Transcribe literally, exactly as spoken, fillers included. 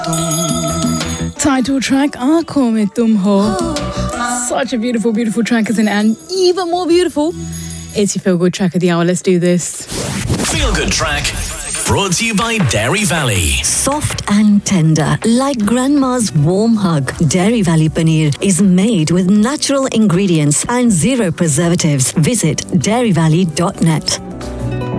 Title track Aankhon Mein Tum Ho. Such a beautiful, beautiful track, isn't it? And even more beautiful, it's your Feel Good Track of the Hour. Let's do this. Feel Good Track, brought to you by Dairy Valley. Soft and tender, like grandma's warm hug. Dairy Valley Paneer is made with natural ingredients and zero preservatives. Visit dairy valley dot net.